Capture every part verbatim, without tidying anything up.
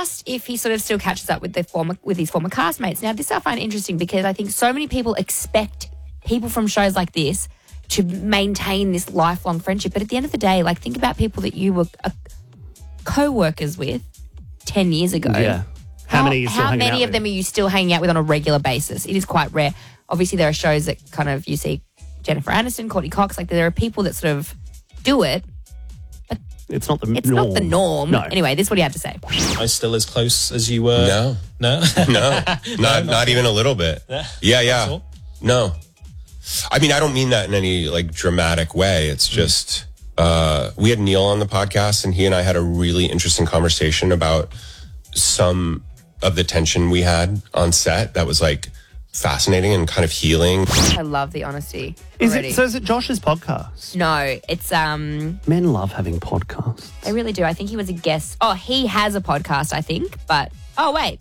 asked if he sort of still catches up with the former with his former castmates. Now, this I find interesting because I think so many people expect people from shows like this to maintain this lifelong friendship. But at the end of the day, like, think about people that you were uh, co-workers with ten years ago. Yeah. How, how many, are you still how hanging many out of them with? are you still hanging out with on a regular basis? It is quite rare. Obviously, there are shows that kind of, you see Jennifer Aniston, Courtney Cox, like there are people that sort of do it. But it's not the it's norm. not the norm. No. Anyway, this is what he had to say. Are you still as close as you were? No. No? No. Not, not even a little bit. Yeah. Yeah, yeah. That's all? No. I mean, I don't mean that in any like dramatic way. It's just, uh, we had Neil on the podcast and he and I had a really interesting conversation about some of the tension we had on set that was like fascinating and kind of healing. I love the honesty. Is already. it, so is it Josh's podcast? No, it's um. Men love having podcasts. They really do. I think he was a guest. Oh, he has a podcast, I think. But oh wait.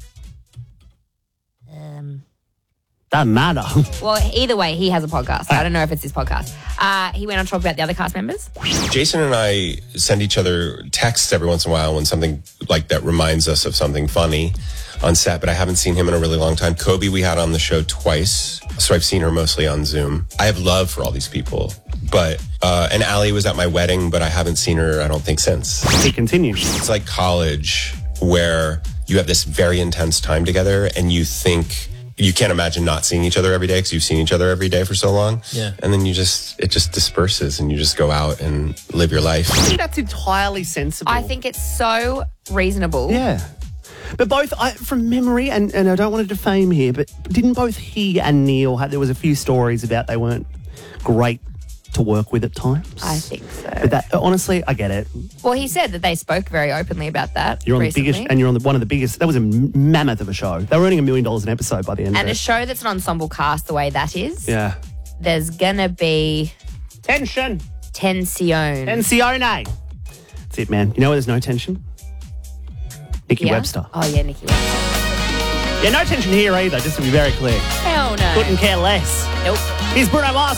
Um. Doesn't matter. Well, either way, he has a podcast. I don't know if it's his podcast. Uh, he went on to talk about the other cast members. Jason and I send each other texts every once in a while when something like that reminds us of something funny on set, but I haven't seen him in a really long time. Kobe we had on the show twice, so I've seen her mostly on Zoom. I have love for all these people, but, uh, and Allie was at my wedding, but I haven't seen her, I don't think, since. He continues. It's like college where you have this very intense time together and you think, you can't imagine not seeing each other every day because you've seen each other every day for so long. Yeah. And then you just, it just disperses and you just go out and live your life. I think that's entirely sensible. I think it's so reasonable. Yeah. But both, I, from memory, and, and I don't want to defame here, but didn't both he and Neil have, there was a few stories about they weren't great to work with at times? I think so. But that, honestly, I get it. Well, he said that they spoke very openly about that You're on recently. the biggest, and you're on the, one of the biggest, that was a mammoth of a show. They were earning a million dollars an episode by the end And of a it. show that's an ensemble cast the way that is, Yeah. there's going to be Tension. tension. Tensione. That's it, man. You know where there's no tension? Nikki Yeah? Webster. Oh, yeah, Nikki Webster. Yeah, no tension here either, just to be very clear. Hell no. Couldn't care less. Nope. Here's Bruno Mars.